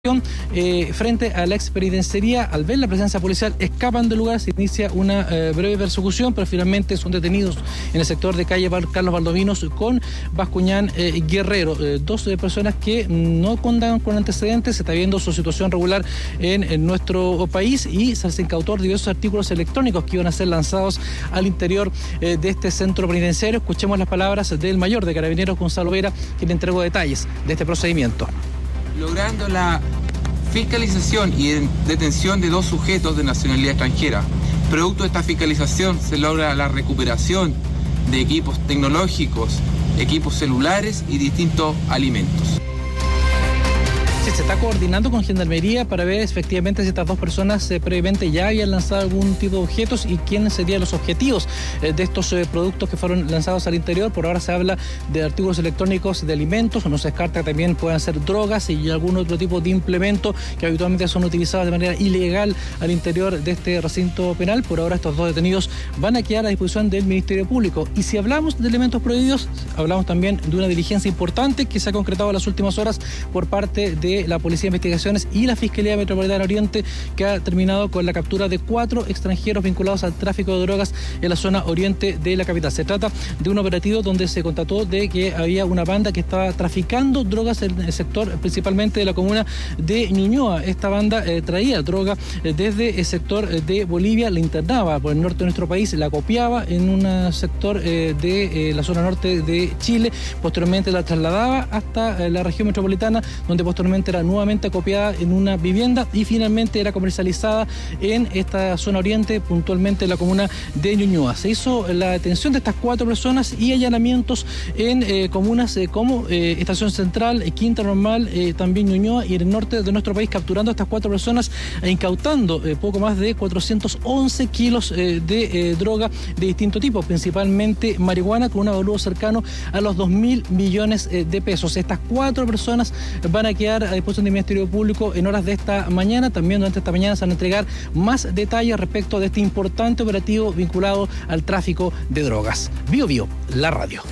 frente a la expenitenciaría. Al ver la presencia policial escapan del lugar, se inicia una breve persecución, pero finalmente son detenidos en el sector de calle Carlos Valdovinos con Bascuñán Guerrero. Dos personas que no contan con antecedentes, se está viendo su situación regular en nuestro país y se incautó diversos artículos electrónicos que iban a ser lanzados al interior de este centro penitenciario. Escuchemos las palabras del mayor de Carabineros, Gonzalo Vera, quien entregó detalles de este procedimiento. Logrando la fiscalización y detención de 2 sujetos de nacionalidad extranjera. Producto de esta fiscalización se logra la recuperación de equipos tecnológicos, equipos celulares y distintos alimentos. Sí, se está coordinando con Gendarmería para ver efectivamente si estas 2 personas previamente ya habían lanzado algún tipo de objetos y quiénes serían los objetivos de estos productos que fueron lanzados al interior. Por ahora se habla de artículos electrónicos, de alimentos, no se descarta que también puedan ser drogas y algún otro tipo de implemento que habitualmente son utilizados de manera ilegal al interior de este recinto penal. Por ahora estos 2 detenidos van a quedar a disposición del Ministerio Público. Y si hablamos de elementos prohibidos, hablamos también de una diligencia importante que se ha concretado en las últimas horas por parte de la Policía de Investigaciones y la Fiscalía Metropolitana Oriente, que ha terminado con la captura de 4 extranjeros vinculados al tráfico de drogas en la zona oriente de la capital. Se trata de un operativo donde se constató de que había una banda que estaba traficando drogas en el sector principalmente de la comuna de Ñuñoa. Esta banda traía droga desde el sector de Bolivia, la internaba por el norte de nuestro país, la copiaba en un sector de la zona norte de Chile, posteriormente la trasladaba hasta la región metropolitana, donde posteriormente era nuevamente copiada en una vivienda y finalmente era comercializada en esta zona oriente, puntualmente en la comuna de Ñuñoa. Se hizo la detención de estas 4 personas y allanamientos en comunas como Estación Central, Quinta Normal, también Ñuñoa y en el norte de nuestro país, capturando a estas 4 personas e incautando poco más de 411 kilos de droga de distinto tipo, principalmente marihuana, con un avalúo cercano a los 2.000 millones de pesos. Estas 4 personas van a quedar a disposición del Ministerio Público en horas de esta mañana. También durante esta mañana se van a entregar más detalles respecto de este importante operativo vinculado al tráfico de drogas. Bio Bio, la radio.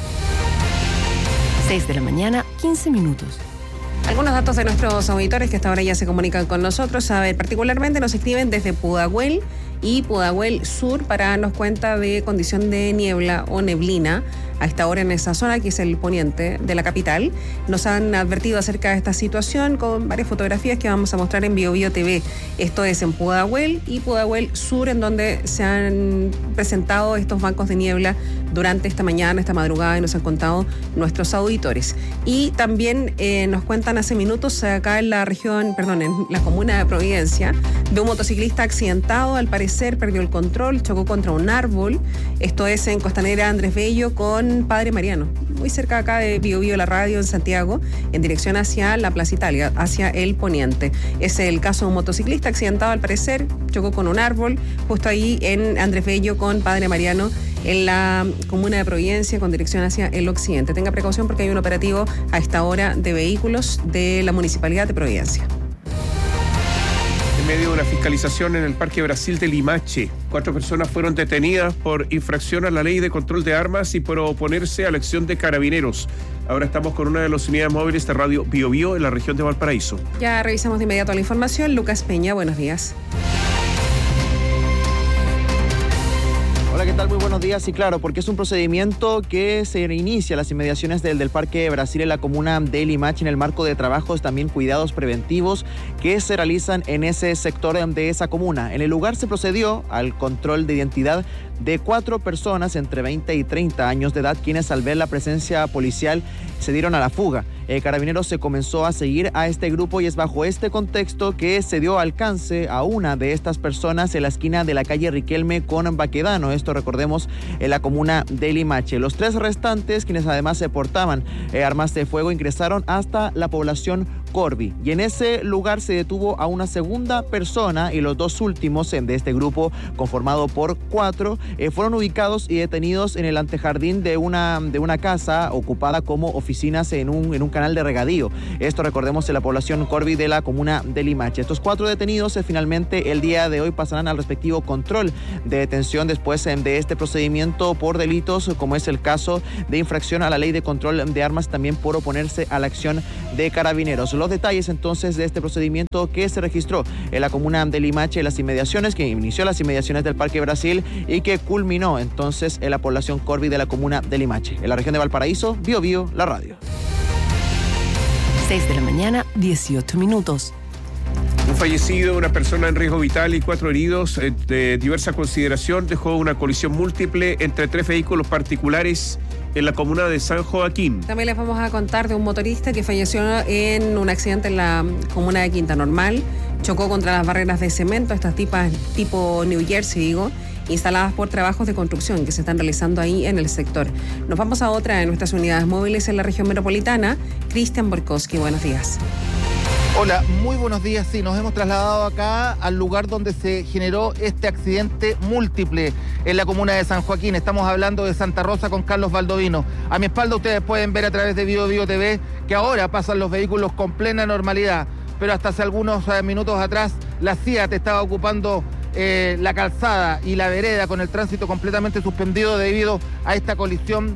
6 de la mañana, 15 minutos. Algunos datos de nuestros auditores que hasta ahora ya se comunican con nosotros. A ver, particularmente nos escriben desde Pudahuel y Pudahuel Sur para darnos cuenta de condición de niebla o neblina a esta hora en esa zona, que es el poniente de la capital. Nos han advertido acerca de esta situación con varias fotografías que vamos a mostrar en Bio Bio TV. Esto es en Pudahuel y Pudahuel Sur, en donde se han presentado estos bancos de niebla durante esta mañana, esta madrugada, y nos han contado nuestros auditores. Y también nos cuentan hace minutos acá en la región, en la comuna de Providencia, de un motociclista accidentado. Al parecer perdió el control, chocó contra un árbol. Esto es en Costanera Andrés Bello con Padre Mariano, muy cerca acá de Bio Bio la radio en Santiago, en dirección hacia la Plaza Italia, hacia el poniente. Es el caso de un motociclista accidentado, al parecer chocó con un árbol justo ahí en Andrés Bello con Padre Mariano, en la comuna de Providencia, con dirección hacia el occidente. Tenga precaución porque hay un operativo a esta hora de vehículos de la Municipalidad de Providencia. En medio de una fiscalización en el Parque Brasil de Limache, 4 personas fueron detenidas por infracción a la ley de control de armas y por oponerse a la acción de carabineros. Ahora estamos con una de las unidades móviles de Radio Bio Bio en la región de Valparaíso. Ya revisamos de inmediato la información. Lucas Peña, buenos días. Hola, ¿qué tal? Muy buenos días. Y claro, porque es un procedimiento que se inicia a las inmediaciones del Parque Brasil en la comuna de Limache en el marco de trabajos, también cuidados preventivos que se realizan en ese sector de esa comuna. En el lugar se procedió al control de identidad de 4 personas entre 20 y 30 años de edad, quienes al ver la presencia policial se dieron a la fuga. Carabineros se comenzó a seguir a este grupo y es bajo este contexto que se dio alcance a una de estas personas en la esquina de la calle Riquelme con Baquedano. Esto, recordemos, en la comuna de Limache. Los 3 restantes, quienes además se portaban armas de fuego, ingresaron hasta la población Corvi. Y en ese lugar se detuvo a una segunda persona y los 2 últimos de este grupo, conformado por 4, fueron ubicados y detenidos en el antejardín de una casa ocupada como oficinas en un canal de regadío. Esto, recordemos, en la población Corvi de la comuna de Limache. Estos 4 detenidos finalmente el día de hoy pasarán al respectivo control de detención después de este procedimiento por delitos como es el caso de infracción a la ley de control de armas, también por oponerse a la acción de carabineros. los detalles entonces de este procedimiento que se registró en la comuna de Limache, en las inmediaciones, que inició las inmediaciones del Parque Brasil y que culminó entonces en la población Corvi de la comuna de Limache. En la región de Valparaíso, Bio Bio, la radio. 6 de la mañana, 18 minutos. Un fallecido, una persona en riesgo vital y 4 heridos de diversa consideración dejó una colisión múltiple entre 3 vehículos particulares en la comuna de San Joaquín. También les vamos a contar de un motorista que falleció en un accidente en la comuna de Quinta Normal. Chocó contra las barreras de cemento, estas tipo New Jersey, instaladas por trabajos de construcción que se están realizando ahí en el sector. Nos vamos a otra de nuestras unidades móviles en la región metropolitana. Cristian Borkowski, buenos días. Hola, muy buenos días. Sí, nos hemos trasladado acá al lugar donde se generó este accidente múltiple en la comuna de San Joaquín. Estamos hablando de Santa Rosa con Carlos Baldovino. A mi espalda ustedes pueden ver a través de Bio Bio TV que ahora pasan los vehículos con plena normalidad, pero hasta hace algunos minutos atrás la CIAT estaba ocupando la calzada y la vereda con el tránsito completamente suspendido debido a esta colisión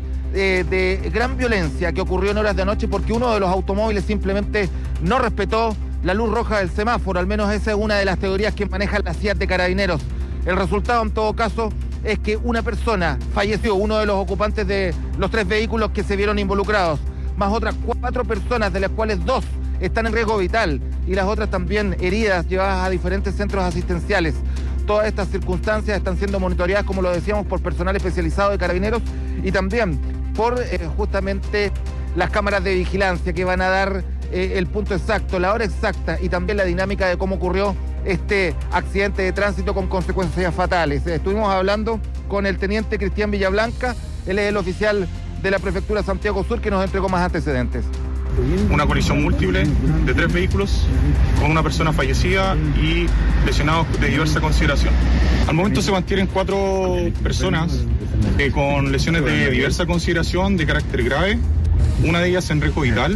de gran violencia que ocurrió en horas de anoche porque uno de los automóviles simplemente no respetó la luz roja del semáforo. Al menos esa es una de las teorías que maneja la CIAT de Carabineros. El resultado en todo caso es que una persona falleció, uno de los ocupantes de los 3 vehículos que se vieron involucrados, más otras 4 personas, de las cuales 2 están en riesgo vital y las otras también heridas, llevadas a diferentes centros asistenciales. Todas estas circunstancias están siendo monitoreadas, como lo decíamos, por personal especializado de Carabineros y también por justamente las cámaras de vigilancia que van a dar el punto exacto, la hora exacta y también la dinámica de cómo ocurrió este accidente de tránsito con consecuencias fatales. Estuvimos hablando con el teniente Cristian Villablanca, él es el oficial de la Prefectura Santiago Sur que nos entregó más antecedentes. Una colisión múltiple de 3 vehículos con una persona fallecida y lesionados de diversa consideración. Al momento se mantienen 4 personas con lesiones de diversa consideración de carácter grave, una de ellas en riesgo vital.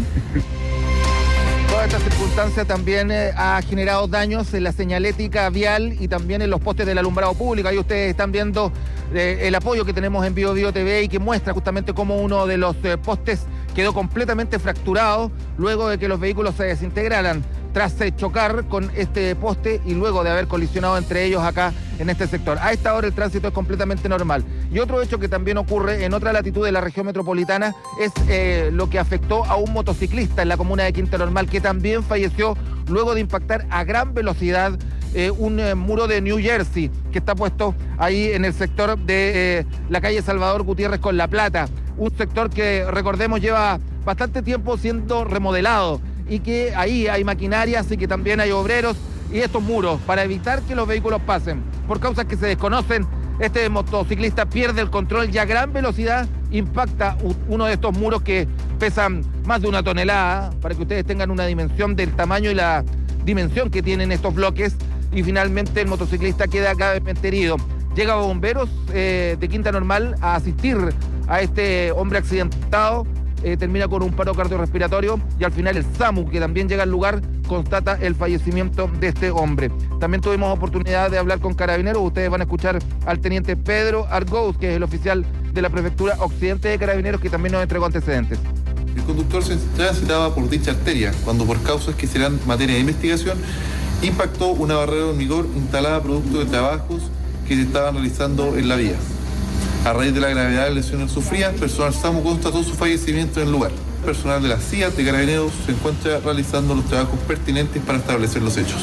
Toda esta circunstancia también ha generado daños en la señalética vial y también en los postes del alumbrado público. Ahí ustedes están viendo el apoyo que tenemos en Bio Bio TV y que muestra justamente cómo uno de los postes quedó completamente fracturado luego de que los vehículos se desintegraran tras chocar con este poste y luego de haber colisionado entre ellos acá en este sector. A esta hora el tránsito es completamente normal. Y otro hecho que también ocurre en otra latitud de la región metropolitana es lo que afectó a un motociclista en la comuna de Quinta Normal, que también falleció luego de impactar a gran velocidad un muro de New Jersey que está puesto ahí en el sector de la calle Salvador Gutiérrez con La Plata. Un sector que, recordemos, lleva bastante tiempo siendo remodelado y que ahí hay maquinarias y que también hay obreros y estos muros para evitar que los vehículos pasen. Por causas que se desconocen, este motociclista pierde el control y a gran velocidad impacta uno de estos muros que pesan más de 1 tonelada, para que ustedes tengan una dimensión del tamaño y la dimensión que tienen estos bloques, y finalmente el motociclista queda gravemente herido. Llega bomberos de Quinta Normal a asistir a este hombre accidentado, termina con un paro cardiorrespiratorio y al final el SAMU, que también llega al lugar, constata el fallecimiento de este hombre. También tuvimos oportunidad de hablar con Carabineros. Ustedes van a escuchar al teniente Pedro Argous, que es el oficial de la Prefectura Occidente de Carabineros, que también nos entregó antecedentes. El conductor se transitaba por dicha arteria cuando, por causas que serán materia de investigación, impactó una barrera de hormigón instalada producto de trabajos que se estaban realizando en la vía. A raíz de la gravedad de lesiones sufridas, personal SAMU constató su fallecimiento en el lugar. El personal de la CIAT de Carabineros se encuentra realizando los trabajos pertinentes para establecer los hechos.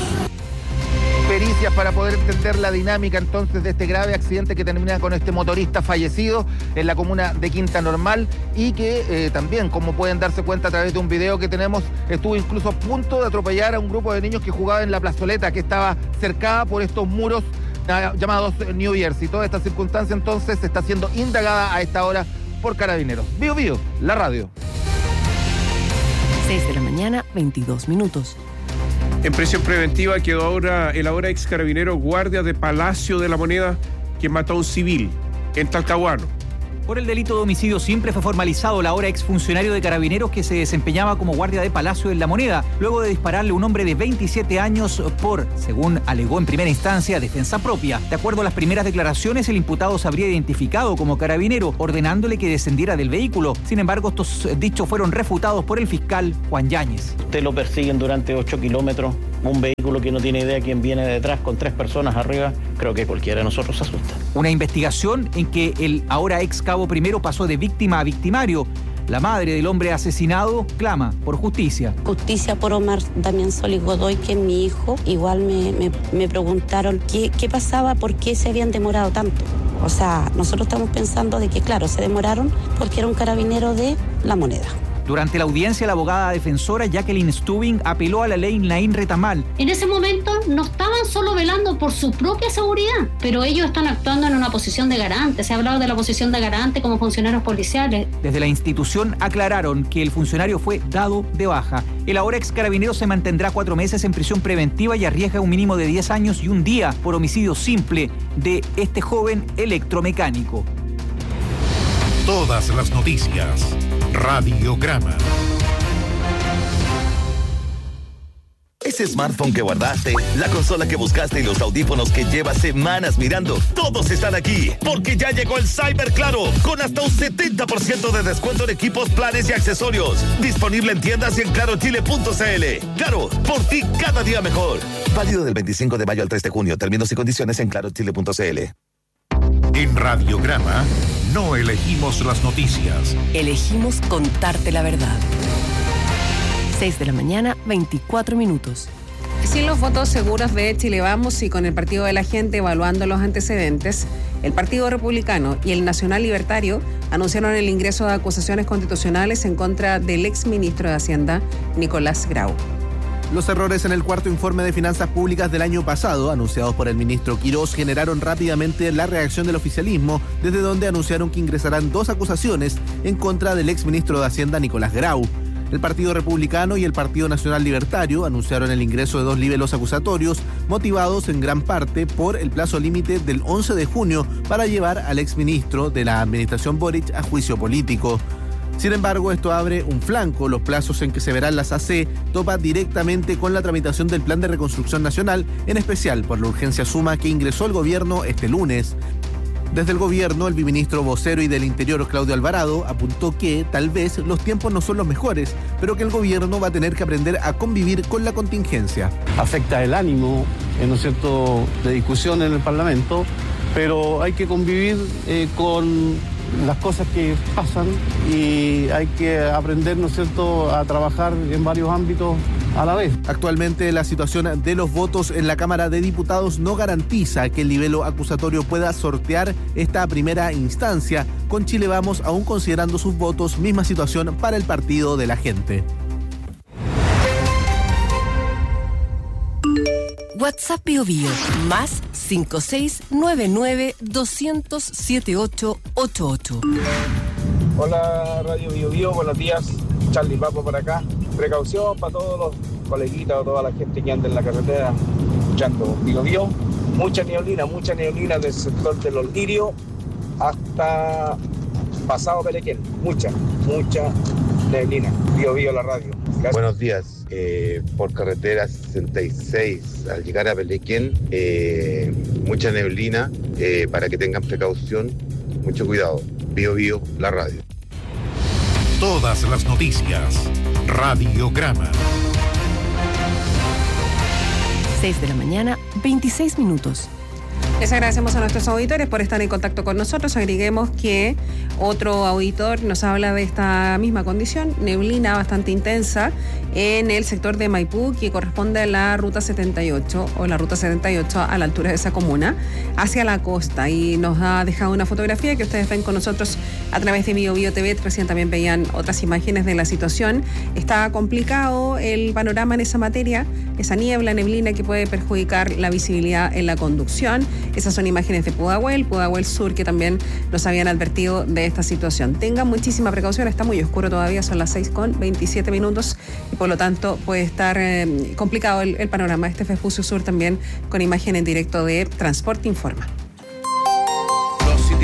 Pericias para poder entender la dinámica entonces de este grave accidente que termina con este motorista fallecido en la comuna de Quinta Normal y que también, como pueden darse cuenta a través de un video que tenemos, estuvo incluso a punto de atropellar a un grupo de niños que jugaba en la plazoleta que estaba cercada por estos muros llamados New Jersey. Toda esta circunstancia entonces está siendo indagada a esta hora por Carabineros. Bio Bio, la radio. 6 de la mañana, 22 minutos. En prisión preventiva quedó ahora el ahora ex carabinero guardia de Palacio de la Moneda que mató a un civil en Talcahuano. Por el delito de homicidio simple fue formalizado el ahora exfuncionario de Carabineros que se desempeñaba como guardia de Palacio en La Moneda, luego de dispararle a un hombre de 27 años por, según alegó en primera instancia, defensa propia. De acuerdo a las primeras declaraciones, el imputado se habría identificado como carabinero, ordenándole que descendiera del vehículo. Sin embargo, estos dichos fueron refutados por el fiscal Juan Yáñez. Usted lo persiguen durante 8 kilómetros, un vehículo que no tiene idea quién viene detrás con 3 personas arriba, creo que cualquiera de nosotros se asusta. Una investigación en que el ahora ex cabo primero pasó de víctima a victimario. La madre del hombre asesinado clama por justicia. Justicia por Omar Damián Solís Godoy, que es mi hijo. Igual me preguntaron qué pasaba, por qué se habían demorado tanto. O sea, nosotros estamos pensando de que, claro, se demoraron porque era un carabinero de La Moneda. Durante la audiencia, la abogada defensora Jacqueline Stubing apeló a la ley Naín Retamal. En ese momento no estaban solo velando por su propia seguridad, pero ellos están actuando en una posición de garante. Se ha hablado de la posición de garante como funcionarios policiales. Desde la institución aclararon que el funcionario fue dado de baja. El ahora ex carabinero se mantendrá 4 meses en prisión preventiva y arriesga un mínimo de 10 años y un día por homicidio simple de este joven electromecánico. Todas las noticias. Radiograma. Ese smartphone que guardaste, la consola que buscaste y los audífonos que llevas semanas mirando, todos están aquí, porque ya llegó el Cyber Claro, con hasta un 70% de descuento en equipos, planes y accesorios. Disponible en tiendas y en clarochile.cl. Claro, por ti cada día mejor. Válido del 25 de mayo al 3 de junio. Términos y condiciones en clarochile.cl. En Radiograma, no elegimos las noticias. Elegimos contarte la verdad. 6 de la mañana, 24 minutos. Sin los votos seguros de Chile Vamos y con el Partido de la Gente evaluando los antecedentes, el Partido Republicano y el Nacional Libertario anunciaron el ingreso de acusaciones constitucionales en contra del exministro de Hacienda, Nicolás Grau. Los errores en el cuarto informe de finanzas públicas del año pasado, anunciados por el ministro Quirós, generaron rápidamente la reacción del oficialismo, desde donde anunciaron que ingresarán 2 acusaciones en contra del exministro de Hacienda, Nicolás Grau. El Partido Republicano y el Partido Nacional Libertario anunciaron el ingreso de 2 libelos acusatorios, motivados en gran parte por el plazo límite del 11 de junio para llevar al exministro de la administración Boric a juicio político. Sin embargo, esto abre un flanco. Los plazos en que se verán las AC topa directamente con la tramitación del Plan de Reconstrucción Nacional, en especial por la urgencia suma que ingresó el gobierno este lunes. Desde el gobierno, el viceministro vocero y del Interior, Claudio Alvarado, apuntó que tal vez los tiempos no son los mejores, pero que el gobierno va a tener que aprender a convivir con la contingencia. Afecta el ánimo, ¿no es cierto?, de discusión en el Parlamento, pero hay que convivir con las cosas que pasan y hay que aprender, ¿no es cierto?, a trabajar en varios ámbitos a la vez. Actualmente la situación de los votos en la Cámara de Diputados no garantiza que el libelo acusatorio pueda sortear esta primera instancia, con Chile Vamos aún considerando sus votos, misma situación para el Partido de la Gente. WhatsApp Bio Bio, más 5699-200-7888. Hola Radio Bio Bio, buenos días, Charlie Papo por acá. Precaución para todos los coleguitas o toda la gente que anda en la carretera escuchando Bio Bio. Mucha neblina del sector de Los Lirios hasta pasado Pelequén. Mucha neblina. Bio Bio la radio. Gracias. Buenos días. Por carretera 66 al llegar a Pelequén, mucha neblina, para que tengan precaución, mucho cuidado. Bio Bio, la radio. Todas las noticias. Radiograma. 6 de la mañana, 26 minutos. Les agradecemos a nuestros auditores por estar en contacto con nosotros. Agreguemos que otro auditor nos habla de esta misma condición, neblina bastante intensa en el sector de Maipú, que corresponde a la ruta 78 o la ruta 78 a la altura de esa comuna, hacia la costa. Y nos ha dejado una fotografía que ustedes ven con nosotros a través de Bio Bio TV. Recién también veían otras imágenes de la situación. Está complicado el panorama en esa materia, esa neblina que puede perjudicar la visibilidad en la conducción. Esas son imágenes de Pudahuel Sur, que también nos habían advertido de esta situación. Tengan muchísima precaución, está muy oscuro todavía, son las 6:27 y por lo tanto puede estar complicado el panorama. Este Vespucio Sur también con imagen en directo de Transporte Informa. Los sindicatos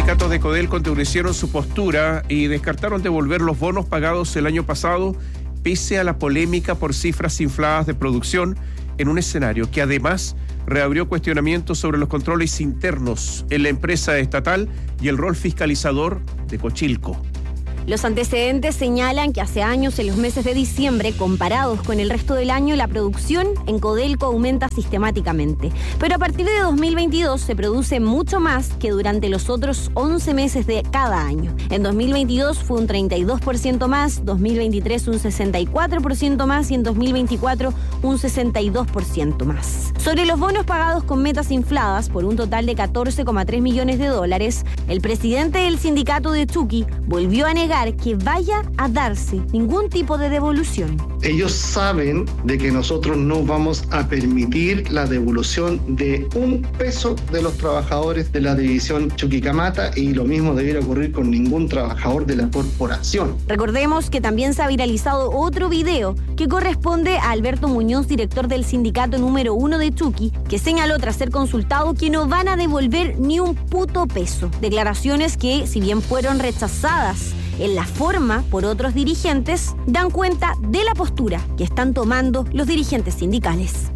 sindicatos de Codelco endurecieron su postura y descartaron devolver los bonos pagados el año pasado, pese a la polémica por cifras infladas de producción, en un escenario que además reabrió cuestionamientos sobre los controles internos en la empresa estatal y el rol fiscalizador de Cochilco. Los antecedentes señalan que hace años, en los meses de diciembre, comparados con el resto del año, la producción en Codelco aumenta sistemáticamente. Pero a partir de 2022 se produce mucho más que durante los otros 11 meses de cada año. En 2022 fue un 32% más, 2023 un 64% más y en 2024 un 62% más. Sobre los bonos pagados con metas infladas por un total de $14,3 millones, el presidente del sindicato de Chuqui volvió a negar que vaya a darse ningún tipo de devolución. Ellos saben de que nosotros no vamos a permitir la devolución de un peso de los trabajadores de la división Chuquicamata y lo mismo debiera ocurrir con ningún trabajador de la corporación. Recordemos que también se ha viralizado otro video que corresponde a Alberto Muñoz, director del sindicato número 1 de Chuqui, que señaló tras ser consultado que no van a devolver ni un puto peso. Declaraciones que, si bien fueron rechazadas en la forma por otros dirigentes, dan cuenta de la postura que están tomando los dirigentes sindicales.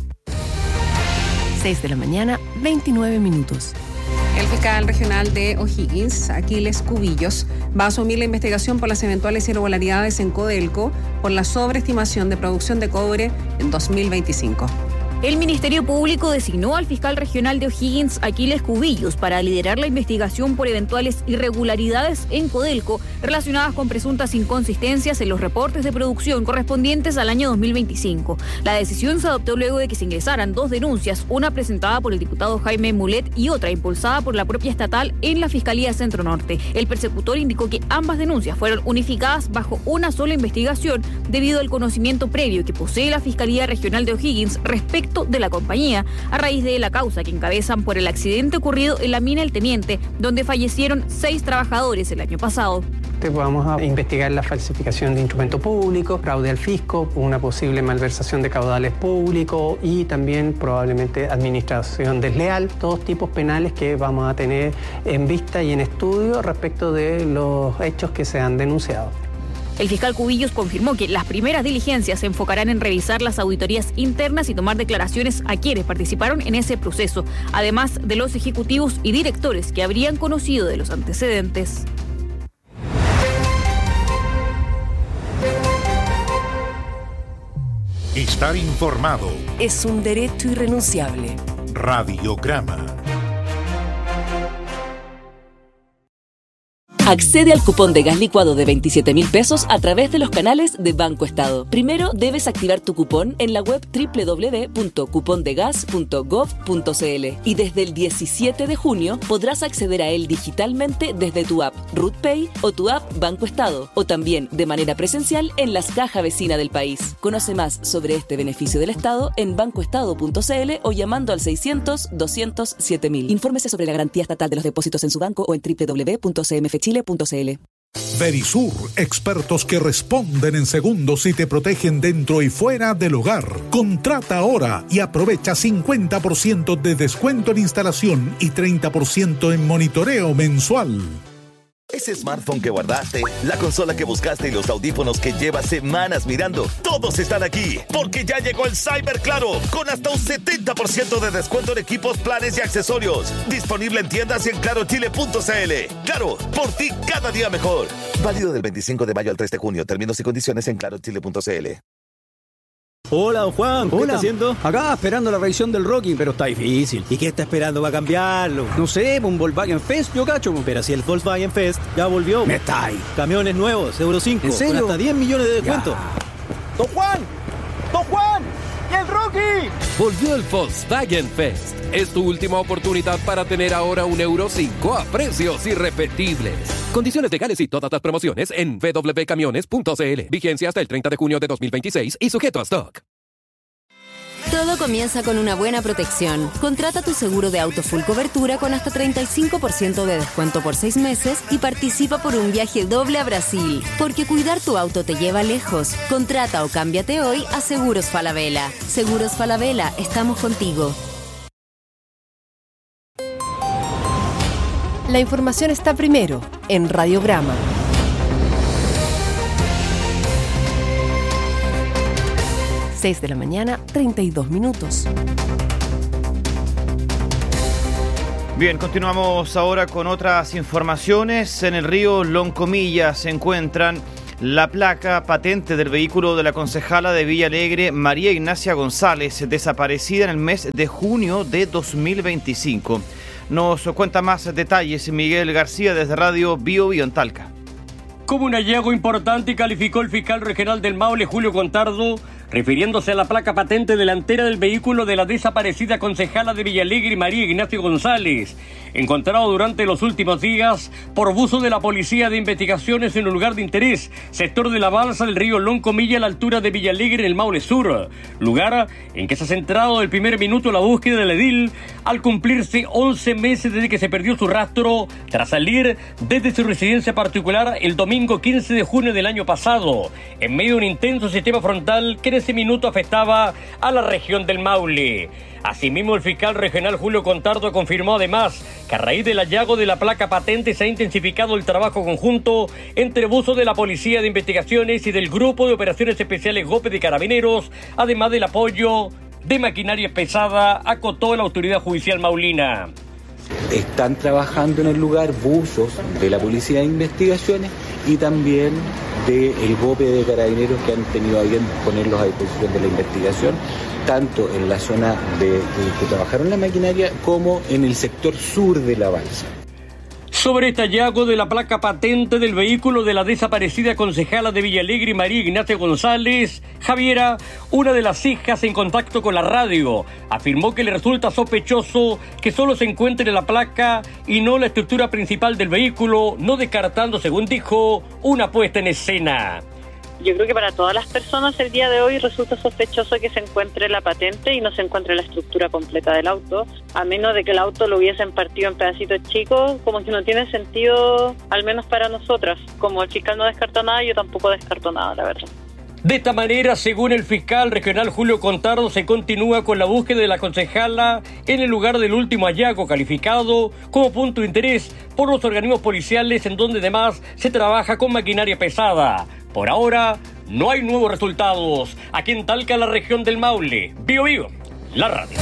6 de la mañana, 29 minutos. El fiscal regional de O'Higgins, Aquiles Cubillos, va a asumir la investigación por las eventuales irregularidades en Codelco por la sobreestimación de producción de cobre en 2025. El Ministerio Público designó al fiscal regional de O'Higgins, Aquiles Cubillos, para liderar la investigación por eventuales irregularidades en Codelco relacionadas con presuntas inconsistencias en los reportes de producción correspondientes al año 2025. La decisión se adoptó luego de que se ingresaran 2 denuncias, una presentada por el diputado Jaime Mulet y otra impulsada por la propia estatal en la Fiscalía Centro Norte. El persecutor indicó que ambas denuncias fueron unificadas bajo una sola investigación debido al conocimiento previo que posee la Fiscalía Regional de O'Higgins respecto de la compañía, a raíz de la causa que encabezan por el accidente ocurrido en la mina El Teniente, donde fallecieron 6 trabajadores el año pasado. Vamos a investigar la falsificación de instrumento público, fraude al fisco, una posible malversación de caudales públicos y también probablemente administración desleal, todos tipos penales que vamos a tener en vista y en estudio respecto de los hechos que se han denunciado. El fiscal Cubillos confirmó que las primeras diligencias se enfocarán en revisar las auditorías internas y tomar declaraciones a quienes participaron en ese proceso, además de los ejecutivos y directores que habrían conocido de los antecedentes. Estar informado es un derecho irrenunciable. Radiograma. Accede al cupón de gas licuado de 27.000 pesos a través de los canales de Banco Estado. Primero debes activar tu cupón en la web www.cupondegas.gov.cl y desde el 17 de junio podrás acceder a él digitalmente desde tu app RutPay o tu app Banco Estado o también de manera presencial en las cajas vecinas del país. Conoce más sobre este beneficio del Estado en bancoestado.cl o llamando al 600-200-7000. Infórmese sobre la garantía estatal de los depósitos en su banco o en www.cmfchile.cl. Verisur, expertos que responden en segundos y te protegen dentro y fuera del hogar. Contrata ahora y aprovecha 50% de descuento en instalación y 30% en monitoreo mensual. Ese smartphone que guardaste, la consola que buscaste y los audífonos que llevas semanas mirando, todos están aquí, porque ya llegó el Cyber Claro, con hasta un 70% de descuento en equipos, planes y accesorios. Disponible en tiendas y en clarochile.cl. Claro, por ti cada día mejor. Válido del 25 de mayo al 3 de junio. Términos y condiciones en clarochile.cl. Hola, don Juan. ¿Qué está haciendo? Acá esperando la revisión del Rocking, pero está difícil. ¿Y qué está esperando para cambiarlo? No sé, un Volkswagen Fest, yo cacho. Pero si el Volkswagen Fest ya volvió. Me está ahí. Camiones nuevos, Euro 5. ¿En serio? Con hasta 10 millones de descuento. ¡Don Juan! ¡Don Juan! ¡Y el Rocky! Volvió el Volkswagen Fest. Es tu última oportunidad para tener ahora un Euro 5 a precios irrepetibles. Condiciones legales y todas las promociones en www.camiones.cl. Vigencia hasta el 30 de junio de 2026 y sujeto a stock. Todo comienza con una buena protección. Contrata tu seguro de auto full cobertura con hasta 35% de descuento por 6 meses y participa por un viaje doble a Brasil. Porque cuidar tu auto te lleva lejos. Contrata o cámbiate hoy a Seguros Falabella. Seguros Falabella, estamos contigo. La información está primero en Radiograma. 6 de la mañana, 32 minutos. Bien, continuamos ahora con otras informaciones. En el río Loncomilla se encuentran la placa patente del vehículo de la concejala de Villa Alegre, María Ignacia González, desaparecida en el mes de junio de 2025. Nos cuenta más detalles Miguel García desde Radio Bio Bio en Talca. Como un hallazgo importante calificó el fiscal regional del Maule, Julio Contardo, refiriéndose a la placa patente delantera del vehículo de la desaparecida concejala de Villalegre, María Ignacio González, encontrado durante los últimos días por buzo de la Policía de Investigaciones en un lugar de interés, sector de la balsa del río Loncomilla a la altura de Villalegre en el Maule Sur, lugar en que se ha centrado el primer minuto la búsqueda del edil al cumplirse 11 meses desde que se perdió su rastro tras salir desde su residencia particular el domingo 15 de junio del año pasado, en medio de un intenso sistema frontal que en ese minuto afectaba a la región del Maule. Asimismo, el fiscal regional Julio Contardo confirmó además que a raíz del hallazgo de la placa patente se ha intensificado el trabajo conjunto entre buzos de la Policía de Investigaciones y del Grupo de Operaciones Especiales GOPE de Carabineros, además del apoyo de maquinaria pesada, acotó la autoridad judicial maulina. Están trabajando en el lugar buzos de la Policía de Investigaciones y también del GOPE de Carabineros que han tenido a bien ponerlos a disposición de la investigación, tanto en la zona de que trabajaron la maquinaria como en el sector sur de la balsa. Sobre este hallazgo de la placa patente del vehículo de la desaparecida concejala de Villalegre, María Ignacia González, Javiera, una de las hijas en contacto con la radio, afirmó que le resulta sospechoso que solo se encuentre la placa y no la estructura principal del vehículo, no descartando, según dijo, una puesta en escena. Yo creo que para todas las personas el día de hoy resulta sospechoso que se encuentre la patente y no se encuentre la estructura completa del auto, a menos de que el auto lo hubiesen partido en pedacitos chicos, como que no tiene sentido, al menos para nosotras. Como el fiscal no descarta nada, yo tampoco descarto nada, la verdad. De esta manera, según el fiscal regional Julio Contardo, se continúa con la búsqueda de la concejala en el lugar del último hallazgo calificado como punto de interés por los organismos policiales, en donde además se trabaja con maquinaria pesada. Por ahora, no hay nuevos resultados. Aquí en Talca, la región del Maule. Bio Bio, la radio.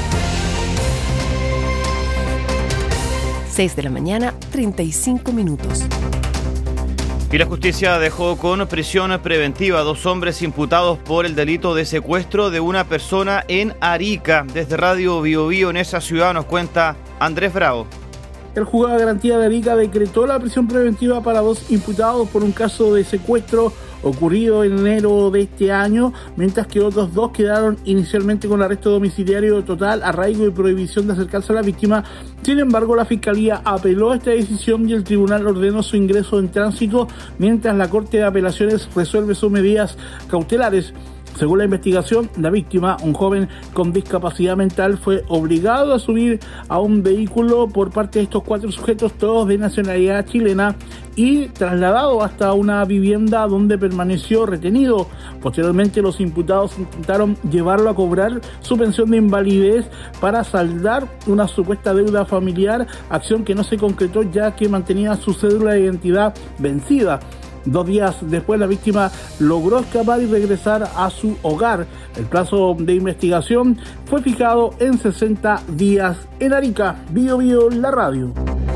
6 de la mañana, 35 minutos. Y la justicia dejó con prisión preventiva a 2 hombres imputados por el delito de secuestro de una persona en Arica. Desde Radio Bio Bio en esa ciudad nos cuenta Andrés Bravo. El juzgado de garantía de Arica decretó la prisión preventiva para 2 imputados por un caso de secuestro ocurrido en enero de este año, mientras que otros 2 quedaron inicialmente con arresto domiciliario total, arraigo y prohibición de acercarse a la víctima. Sin embargo, la Fiscalía apeló esta decisión y el tribunal ordenó su ingreso en tránsito, mientras la Corte de Apelaciones resuelve sus medidas cautelares. Según la investigación, la víctima, un joven con discapacidad mental, fue obligado a subir a un vehículo por parte de estos 4 sujetos, todos de nacionalidad chilena, y trasladado hasta una vivienda donde permaneció retenido. Posteriormente, los imputados intentaron llevarlo a cobrar su pensión de invalidez para saldar una supuesta deuda familiar, acción que no se concretó ya que mantenía su cédula de identidad vencida. 2 días después, la víctima logró escapar y regresar a su hogar. El plazo de investigación fue fijado en 60 días. En Arica, Bio Bio, la radio.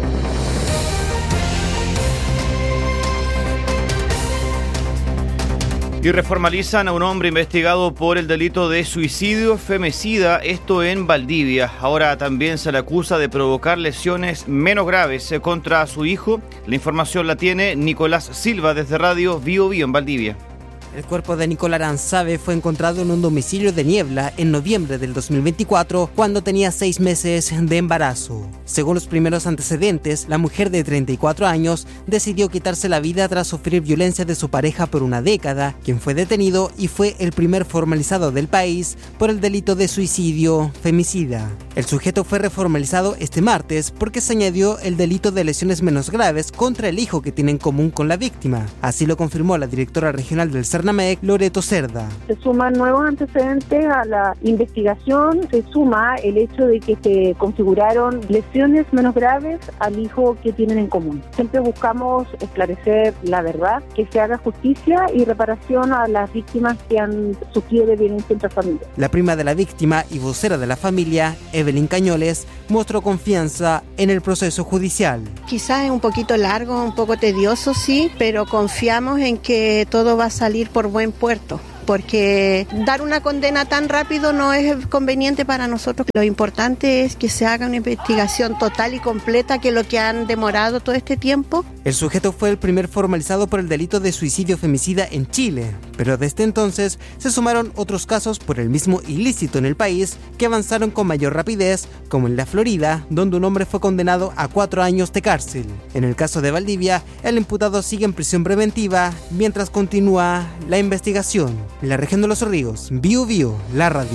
Y reformalizan a un hombre investigado por el delito de suicidio femicida, esto en Valdivia. Ahora también se le acusa de provocar lesiones menos graves contra su hijo. La información la tiene Nicolás Silva desde Radio Bio Bio en Valdivia. El cuerpo de Nicolás Aranzave fue encontrado en un domicilio de Niebla en noviembre del 2024, cuando tenía 6 meses de embarazo. Según los primeros antecedentes, la mujer de 34 años decidió quitarse la vida tras sufrir violencia de su pareja por una década, quien fue detenido y fue el primer formalizado del país por el delito de suicidio femicida. El sujeto fue reformalizado este martes porque se añadió el delito de lesiones menos graves contra el hijo que tiene en común con la víctima. Así lo confirmó la directora regional del CERNAC, Cernamec, Loreto Cerda. Se suman nuevos antecedentes a la investigación, se suma el hecho de que se configuraron lesiones menos graves al hijo que tienen en común. Siempre buscamos esclarecer la verdad, que se haga justicia y reparación a las víctimas que han sufrido de violencia intrafamiliar. La prima de la víctima y vocera de la familia, Evelyn Cañoles, mostró confianza en el proceso judicial. Quizás es un poquito largo, un poco tedioso, sí, pero confiamos en que todo va a salir por buen puerto, porque dar una condena tan rápido no es conveniente para nosotros. Lo importante es que se haga una investigación total y completa, que es lo que han demorado todo este tiempo. El sujeto fue el primer formalizado por el delito de suicidio femicida en Chile, pero desde entonces se sumaron otros casos por el mismo ilícito en el país que avanzaron con mayor rapidez, como en la Florida, donde un hombre fue condenado a 4 años de cárcel. En el caso de Valdivia, el imputado sigue en prisión preventiva mientras continúa la investigación. En la región de Los Ríos, Bio Bio, la radio.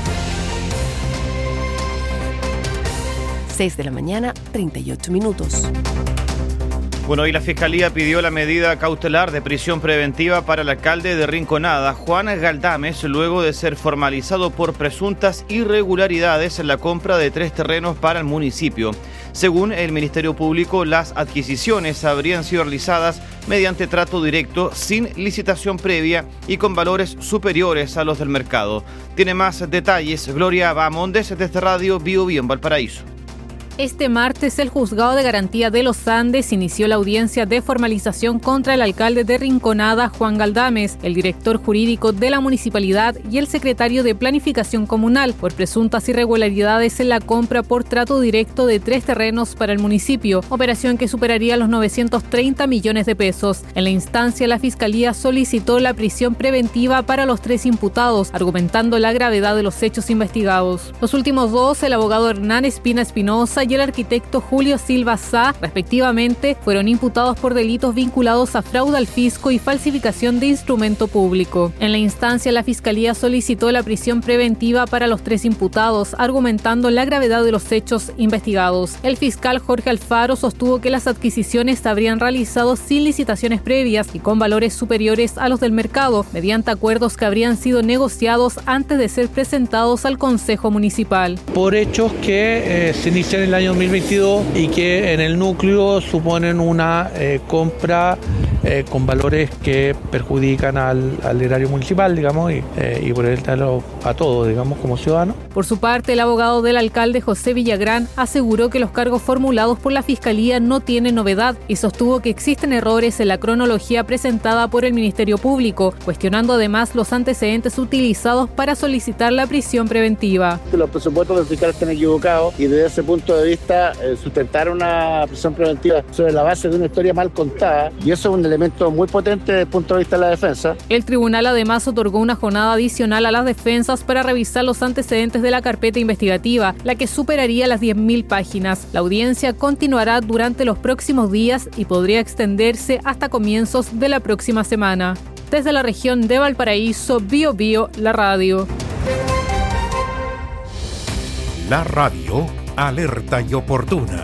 6 de la mañana, 38 minutos. Bueno, y la Fiscalía pidió la medida cautelar de prisión preventiva para el alcalde de Rinconada, Juan Galdames, luego de ser formalizado por presuntas irregularidades en la compra de 3 terrenos para el municipio. Según el Ministerio Público, las adquisiciones habrían sido realizadas mediante trato directo, sin licitación previa y con valores superiores a los del mercado. Tiene más detalles Gloria Bamondes desde Radio Bio Bio en Valparaíso. Este martes, el Juzgado de Garantía de los Andes inició la audiencia de formalización contra el alcalde de Rinconada, Juan Galdames, el director jurídico de la municipalidad y el secretario de Planificación Comunal por presuntas irregularidades en la compra por trato directo de 3 terrenos para el municipio, operación que superaría los 930 millones de pesos. En la instancia, la Fiscalía solicitó la prisión preventiva para los 3 imputados, argumentando la gravedad de los hechos investigados. Los últimos 2, el abogado Hernán Espina Espinosa y el arquitecto Julio Silva Sá, respectivamente, fueron imputados por delitos vinculados a fraude al fisco y falsificación de instrumento público. En la instancia, la Fiscalía solicitó la prisión preventiva para los 3 imputados, argumentando la gravedad de los hechos investigados. El fiscal Jorge Alfaro sostuvo que las adquisiciones se habrían realizado sin licitaciones previas y con valores superiores a los del mercado, mediante acuerdos que habrían sido negociados antes de ser presentados al Consejo Municipal. Por hechos que se inician en el año 2022 y que en el núcleo suponen una compra con valores que perjudican al erario municipal, digamos, y por el tal a todos, digamos, como ciudadanos. Por su parte, el abogado del alcalde José Villagrán aseguró que los cargos formulados por la Fiscalía no tienen novedad y sostuvo que existen errores en la cronología presentada por el Ministerio Público, cuestionando además los antecedentes utilizados para solicitar la prisión preventiva. Los presupuestos del fiscal están equivocados y desde ese punto de vista sustentar una prisión preventiva sobre la base de una historia mal contada, y eso es un elemento muy potente desde el punto de vista de la defensa. El tribunal además otorgó una jornada adicional a las defensas para revisar los antecedentes de la carpeta investigativa, la que superaría las 10.000 páginas. La audiencia continuará durante los próximos días y podría extenderse hasta comienzos de la próxima semana. Desde la región de Valparaíso, Bio Bio, la radio. La radio, alerta y oportuna.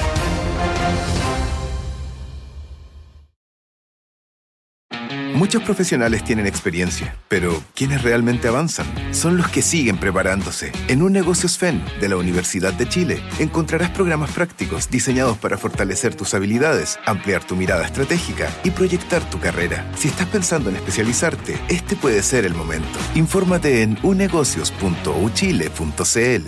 Muchos profesionales tienen experiencia, pero quienes realmente avanzan son los que siguen preparándose. En Un Negocios FEN de la Universidad de Chile encontrarás programas prácticos diseñados para fortalecer tus habilidades, ampliar tu mirada estratégica y proyectar tu carrera. Si estás pensando en especializarte, este puede ser el momento. Infórmate en unegocios.uchile.cl.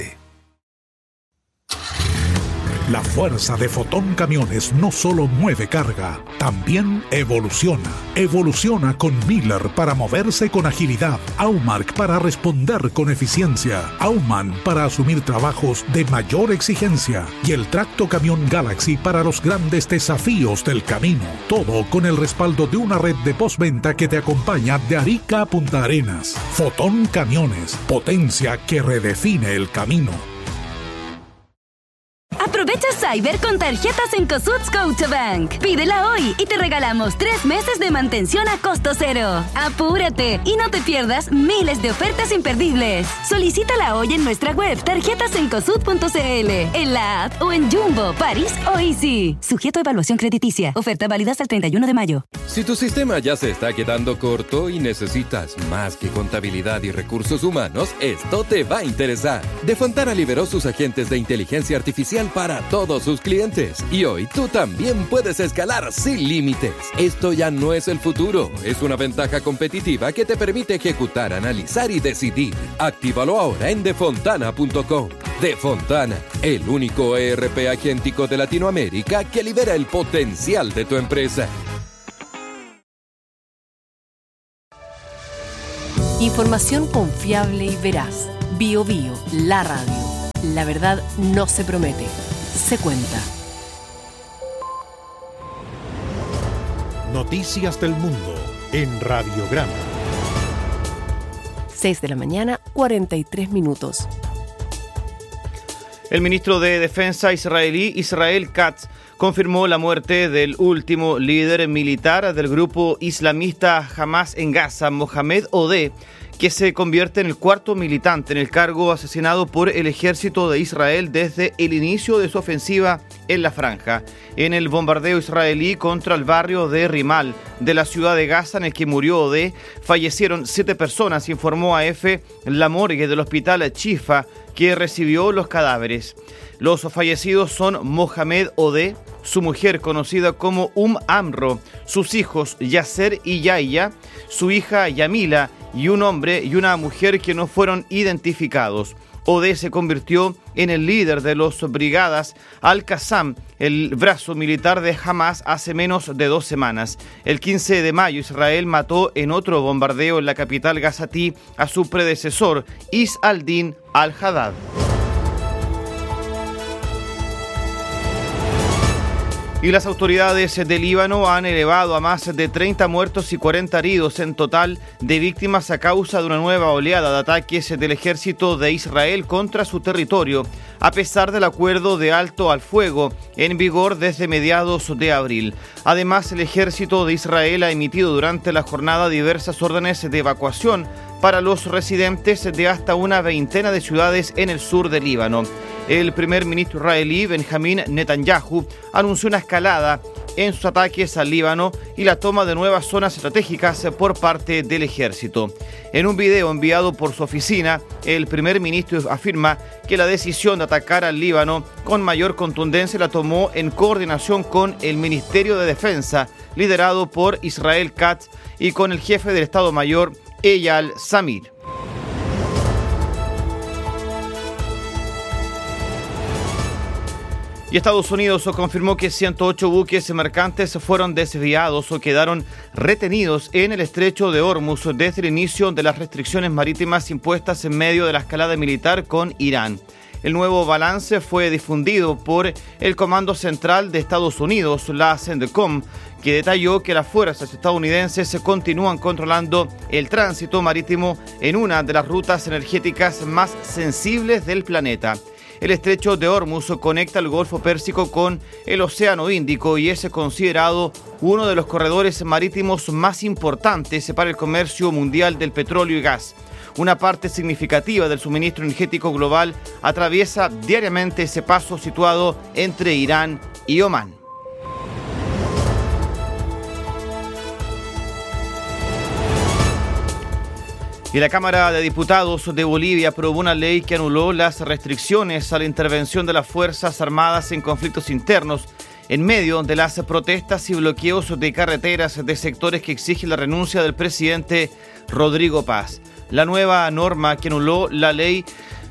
La fuerza de Fotón Camiones no solo mueve carga, también evoluciona. Evoluciona con Miller para moverse con agilidad, Aumark para responder con eficiencia, Aumann para asumir trabajos de mayor exigencia y el Tracto Camión Galaxy para los grandes desafíos del camino. Todo con el respaldo de una red de postventa que te acompaña de Arica a Punta Arenas. Fotón Camiones, potencia que redefine el camino. Aprovecha cyber con tarjetas Cencosud Scotiabank. Pídela hoy y te regalamos 3 meses de mantención a costo cero. ¡Apúrate! Y no te pierdas miles de ofertas imperdibles. Solicítala hoy en nuestra web tarjetasencosud.cl, en la app o en Jumbo, París o Easy. Sujeto a evaluación crediticia. Oferta válida hasta el 31 de mayo. Si tu sistema ya se está quedando corto y necesitas más que contabilidad y recursos humanos, esto te va a interesar. Defontana liberó sus agentes de inteligencia artificial para todos sus clientes. Y hoy tú también puedes escalar sin límites. Esto ya no es el futuro. Es una ventaja competitiva que te permite ejecutar, analizar y decidir. Actívalo ahora en defontana.com. Defontana, el único ERP agéntico de Latinoamérica que libera el potencial de tu empresa. Información confiable y veraz. Bio Bio, la radio. La verdad no se promete, se cuenta. Noticias del mundo en Radiograma. 6 de la mañana, 43 minutos. El ministro de Defensa israelí Israel Katz confirmó la muerte del último líder militar del grupo islamista Hamas en Gaza, Mohamed Odeh, que se convierte en el cuarto militante en el cargo asesinado por el ejército de Israel desde el inicio de su ofensiva en la franja. En el bombardeo israelí contra el barrio de Rimal de la ciudad de Gaza, en el que murió Odeh, fallecieron 7 personas, informó AF la morgue del hospital Chifa, que recibió los cadáveres. Los fallecidos son Mohamed Odeh, su mujer conocida como Amro, sus hijos Yasser y Yahya, su hija Yamila y un hombre y una mujer que no fueron identificados. Odeh se convirtió en el líder de los brigadas Al-Qassam, el brazo militar de Hamas, hace menos de 2 semanas. El 15 de mayo, Israel mató en otro bombardeo en la capital gazatí a su predecesor, Is al-Din al-Haddad. Y las autoridades de Líbano han elevado a más de 30 muertos y 40 heridos en total de víctimas a causa de una nueva oleada de ataques del ejército de Israel contra su territorio, a pesar del acuerdo de alto al fuego en vigor desde mediados de abril. Además, el ejército de Israel ha emitido durante la jornada diversas órdenes de evacuación para los residentes de hasta una veintena de ciudades en el sur de Líbano. El primer ministro israelí, Benjamín Netanyahu, anunció una escalada en sus ataques al Líbano y la toma de nuevas zonas estratégicas por parte del ejército. En un video enviado por su oficina, el primer ministro afirma que la decisión de atacar al Líbano con mayor contundencia la tomó en coordinación con el Ministerio de Defensa, liderado por Israel Katz, y con el jefe del Estado Mayor, Eyal Zamir. Y Estados Unidos confirmó que 108 buques mercantes fueron desviados o quedaron retenidos en el estrecho de Hormuz desde el inicio de las restricciones marítimas impuestas en medio de la escalada militar con Irán. El nuevo balance fue difundido por el Comando Central de Estados Unidos, la CENTCOM, que detalló que las fuerzas estadounidenses continúan controlando el tránsito marítimo en una de las rutas energéticas más sensibles del planeta. El estrecho de Hormuz conecta el Golfo Pérsico con el Océano Índico y es considerado uno de los corredores marítimos más importantes para el comercio mundial del petróleo y gas. Una parte significativa del suministro energético global atraviesa diariamente ese paso situado entre Irán y Omán. Y la Cámara de Diputados de Bolivia aprobó una ley que anuló las restricciones a la intervención de las Fuerzas Armadas en conflictos internos en medio de las protestas y bloqueos de carreteras de sectores que exigen la renuncia del presidente Rodrigo Paz. La nueva norma que anuló la ley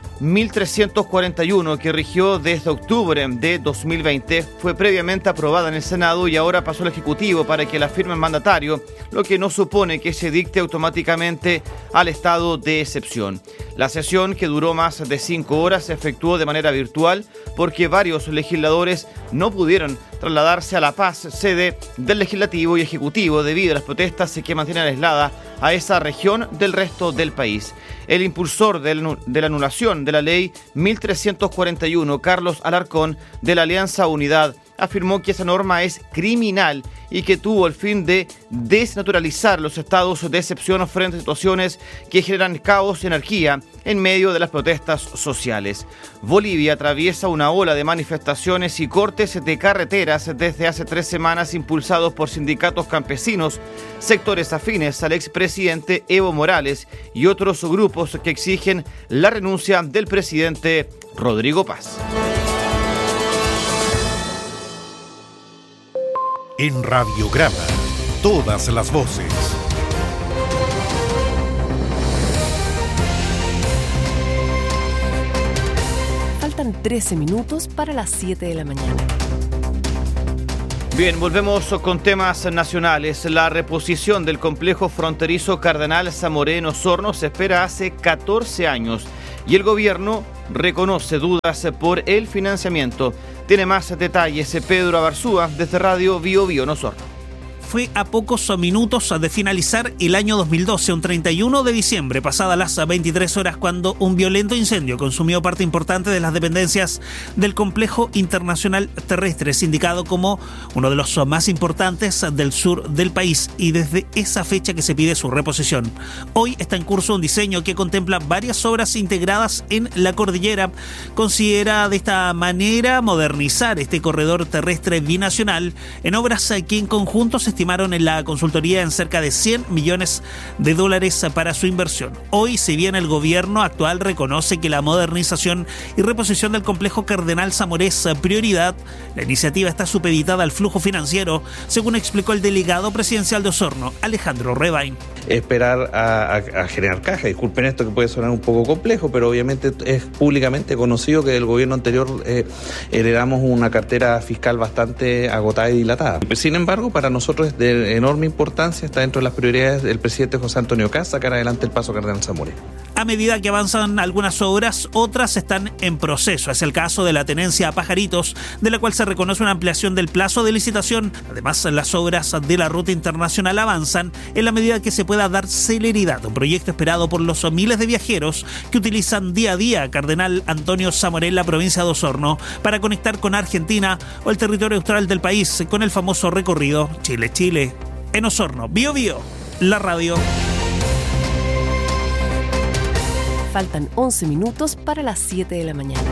1341, que rigió desde octubre de 2020, fue previamente aprobada en el Senado y ahora pasó al Ejecutivo para que la firme el mandatario, lo que no supone que se dicte automáticamente al estado de excepción. La sesión, que duró más de 5 horas, se efectuó de manera virtual porque varios legisladores no pudieron trasladarse a La Paz, sede del Legislativo y Ejecutivo, debido a las protestas que mantienen aislada a esa región del resto del país. El impulsor de la anulación de la ley 1341, Carlos Alarcón, de la Alianza Unidad, afirmó que esa norma es criminal y que tuvo el fin de desnaturalizar los estados de excepción frente a situaciones que generan caos y anarquía en medio de las protestas sociales. Bolivia atraviesa una ola de manifestaciones y cortes de carreteras desde hace 3 semanas, impulsados por sindicatos campesinos, sectores afines al expresidente Evo Morales y otros grupos que exigen la renuncia del presidente Rodrigo Paz. En Radiograma, todas las voces. Faltan 13 minutos para las 7 de la mañana. Bien, volvemos con temas nacionales. La reposición del complejo fronterizo Cardenal Zamoré en Osorno se espera hace 14 años y el gobierno reconoce dudas por el financiamiento. Tiene más detalles Pedro Abarzúa desde Radio Bio Bio en Osorno. Fue a pocos minutos de finalizar el año 2012, un 31 de diciembre, pasadas las 23 horas, cuando un violento incendio consumió parte importante de las dependencias del complejo internacional terrestre, sindicado como uno de los más importantes del sur del país, y desde esa fecha que se pide su reposición. Hoy está en curso un diseño que contempla varias obras integradas en la cordillera. Considera de esta manera modernizar este corredor terrestre binacional en obras que en conjunto se estimaron en la consultoría en cerca de $100 millones para su inversión. Hoy, si bien el gobierno actual reconoce que la modernización y reposición del complejo Cardenal Zamoré es prioridad, la iniciativa está supeditada al flujo financiero, según explicó el delegado presidencial de Osorno, Alejandro Rebain. Esperar a generar caja. Disculpen esto que puede sonar un poco complejo, pero obviamente es públicamente conocido que del gobierno anterior heredamos una cartera fiscal bastante agotada y dilatada. Sin embargo, para nosotros es de enorme importancia, está dentro de las prioridades del presidente José Antonio Kast sacar adelante el paso Cardenal Zamoré. A medida que avanzan algunas obras, otras están en proceso. Es el caso de la tenencia a Pajaritos, de la cual se reconoce una ampliación del plazo de licitación. Además, las obras de la ruta internacional avanzan en la medida que se pueda dar celeridad. Un proyecto esperado por los miles de viajeros que utilizan día a día Cardenal Antonio Zamoré en la provincia de Osorno para conectar con Argentina o el territorio austral del país con el famoso recorrido Chile-Chile. En Osorno, Bio Bio, la radio. Faltan 11 minutos para las 7 de la mañana.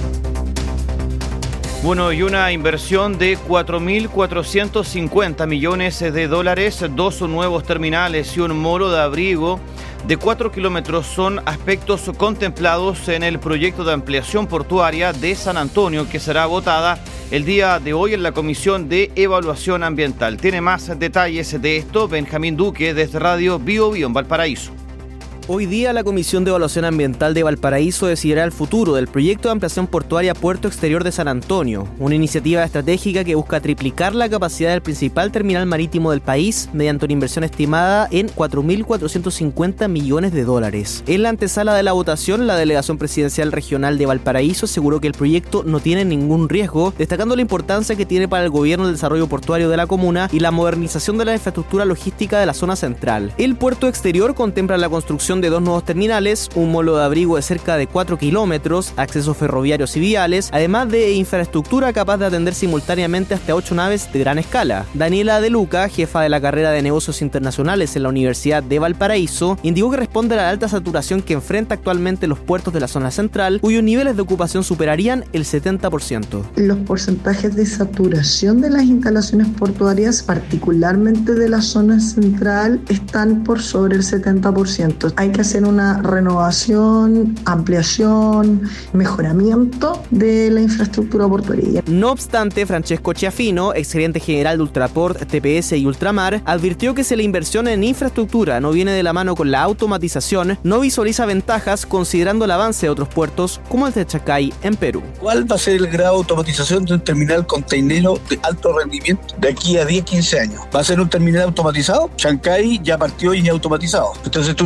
Bueno, y una inversión de $4.450 millones, 2 nuevos terminales y un molo de abrigo de 4 kilómetros son aspectos contemplados en el proyecto de ampliación portuaria de San Antonio, que será votada el día de hoy en la Comisión de Evaluación Ambiental. Tiene más detalles de esto Benjamín Duque desde Radio Bio Bio en Valparaíso. Hoy día la Comisión de Evaluación Ambiental de Valparaíso decidirá el futuro del proyecto de ampliación portuaria Puerto Exterior de San Antonio, una iniciativa estratégica que busca triplicar la capacidad del principal terminal marítimo del país mediante una inversión estimada en $4.450 millones. En la antesala de la votación, la Delegación Presidencial Regional de Valparaíso aseguró que el proyecto no tiene ningún riesgo, destacando la importancia que tiene para el gobierno el desarrollo portuario de la comuna y la modernización de la infraestructura logística de la zona central. El Puerto Exterior contempla la construcción de 2 nuevos terminales, un molo de abrigo de cerca de 4 kilómetros, accesos ferroviarios y viales, además de infraestructura capaz de atender simultáneamente hasta 8 naves de gran escala. Daniela De Luca, jefa de la carrera de negocios internacionales en la Universidad de Valparaíso, indicó que responde a la alta saturación que enfrenta actualmente los puertos de la zona central, cuyos niveles de ocupación superarían el 70%. Los porcentajes de saturación de las instalaciones portuarias, particularmente de la zona central, están por sobre el 70%. Hay que hacer una renovación, ampliación, mejoramiento de la infraestructura portuaria. No obstante, Francesco Chiafino, exgerente general de Ultraport, TPS y Ultramar, advirtió que si la inversión en infraestructura no viene de la mano con la automatización, no visualiza ventajas considerando el avance de otros puertos como el de Chacay en Perú. ¿Cuál va a ser el grado de automatización de un terminal containero de alto rendimiento de aquí a 10-15 años? ¿Va a ser un terminal automatizado? Chancay ya partió y es automatizado. Entonces tú estás construyendo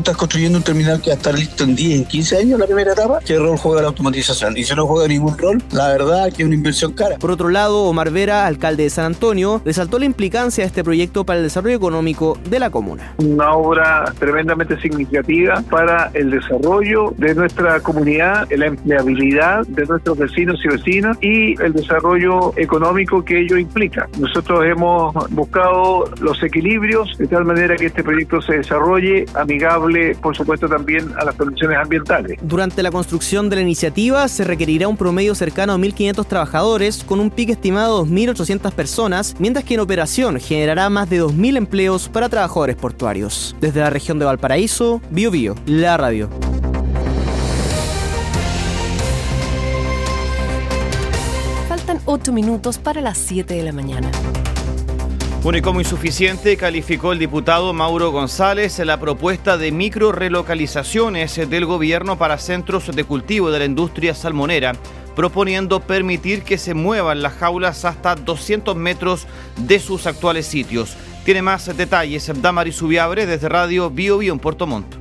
construyendo un terminal que va a estar listo en 10, en 15 años la primera etapa. ¿Qué rol juega la automatización? Y si no juega ningún rol, la verdad que es una inversión cara. Por otro lado, Omar Vera, alcalde de San Antonio, resaltó la implicancia de este proyecto para el desarrollo económico de la comuna. Una obra tremendamente significativa para el desarrollo de nuestra comunidad, la empleabilidad de nuestros vecinos y vecinas y el desarrollo económico que ello implica. Nosotros hemos buscado los equilibrios de tal manera que este proyecto se desarrolle amigable, por supuesto, también a las condiciones ambientales. Durante la construcción de la iniciativa se requerirá un promedio cercano a 1.500 trabajadores con un pico estimado de 2.800 personas, mientras que en operación generará más de 2.000 empleos para trabajadores portuarios. Desde la región de Valparaíso, BioBio, la radio. Faltan 8 minutos para las 7 de la mañana. Bueno, y como insuficiente calificó el diputado Mauro González la propuesta de micro relocalizaciones del gobierno para centros de cultivo de la industria salmonera, proponiendo permitir que se muevan las jaulas hasta 200 metros de sus actuales sitios. Tiene más detalles Damaris Subiabre desde Radio BioBio en Puerto Montt.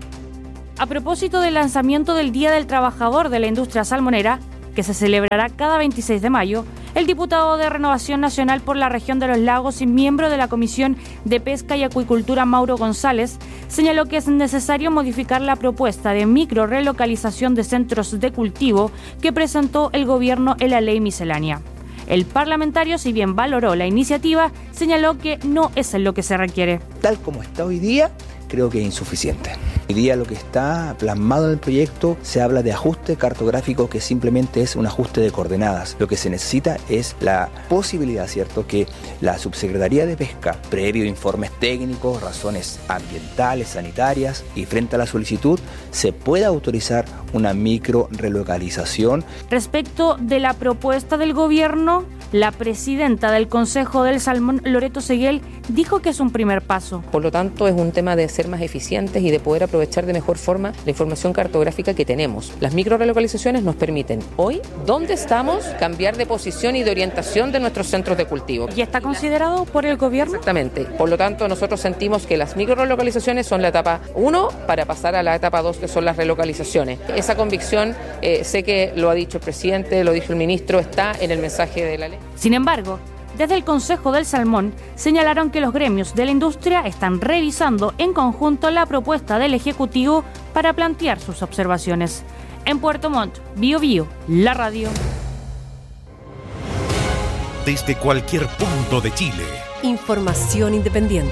A propósito del lanzamiento del Día del Trabajador de la Industria Salmonera, que se celebrará cada 26 de mayo, el diputado de Renovación Nacional por la región de los lagos y miembro de la Comisión de Pesca y Acuicultura, Mauro González, señaló que es necesario modificar la propuesta de micro relocalización de centros de cultivo que presentó el gobierno en la ley miscelánea. El parlamentario, si bien valoró la iniciativa, señaló que no es lo que se requiere. Tal como está hoy día, creo que es insuficiente. Hoy día lo que está plasmado en el proyecto se habla de ajuste cartográfico, que simplemente es un ajuste de coordenadas. Lo que se necesita es la posibilidad, ¿cierto?, que la Subsecretaría de Pesca, previo informes técnicos, razones ambientales, sanitarias y frente a la solicitud, se pueda autorizar una micro relocalización. Respecto de la propuesta del gobierno, la presidenta del Consejo del Salmón, Loreto Seguel, dijo que es un primer paso. Por lo tanto, es un tema de ser más eficientes y de poder aprovechar de mejor forma la información cartográfica que tenemos. Las microrelocalizaciones nos permiten hoy, ¿dónde estamos?, cambiar de posición y de orientación de nuestros centros de cultivo. ¿Y está considerado por el gobierno? Exactamente. Por lo tanto, nosotros sentimos que las microrelocalizaciones son la etapa 1 para pasar a la etapa 2, que son las relocalizaciones. Esa convicción, sé que lo ha dicho el presidente, lo dijo el ministro, está en el mensaje de la ley. Sin embargo, desde el Consejo del Salmón señalaron que los gremios de la industria están revisando en conjunto la propuesta del Ejecutivo para plantear sus observaciones. En Puerto Montt, BioBio, la radio. Desde cualquier punto de Chile. Información independiente.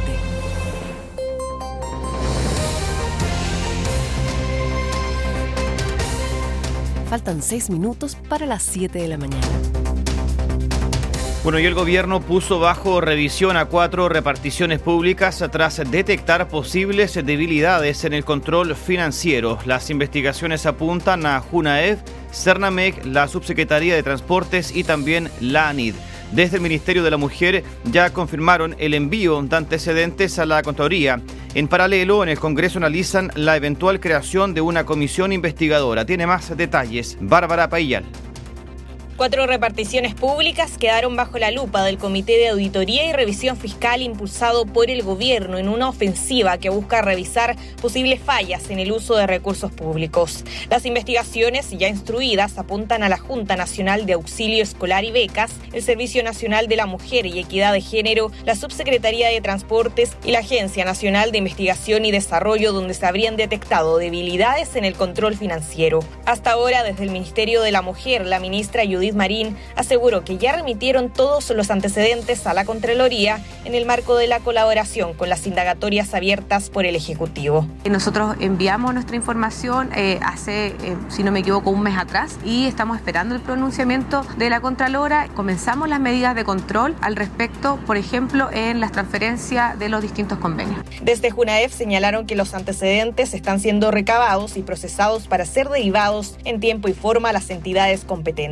Faltan 6 minutos para las 7 de la mañana. Bueno, y el gobierno puso bajo revisión a 4 reparticiones públicas tras detectar posibles debilidades en el control financiero. Las investigaciones apuntan a Junaev, Cernamec, la Subsecretaría de Transportes y también la ANID. Desde el Ministerio de la Mujer ya confirmaron el envío de antecedentes a la Contraloría. En paralelo, en el Congreso analizan la eventual creación de una comisión investigadora. Tiene más detalles Bárbara Paillal. 4 reparticiones públicas quedaron bajo la lupa del Comité de Auditoría y Revisión Fiscal impulsado por el gobierno en una ofensiva que busca revisar posibles fallas en el uso de recursos públicos. Las investigaciones ya instruidas apuntan a la Junta Nacional de Auxilio Escolar y Becas, el Servicio Nacional de la Mujer y Equidad de Género, la Subsecretaría de Transportes y la Agencia Nacional de Investigación y Desarrollo, donde se habrían detectado debilidades en el control financiero. Hasta ahora, desde el Ministerio de la Mujer, la ministra Judith Marín aseguró que ya remitieron todos los antecedentes a la Contraloría en el marco de la colaboración con las indagatorias abiertas por el Ejecutivo. Nosotros enviamos nuestra información hace, si no me equivoco, un mes atrás y estamos esperando el pronunciamiento de la Contralora. Comenzamos las medidas de control al respecto, por ejemplo, en las transferencias de los distintos convenios. Desde Junaef señalaron que los antecedentes están siendo recabados y procesados para ser derivados en tiempo y forma a las entidades competentes.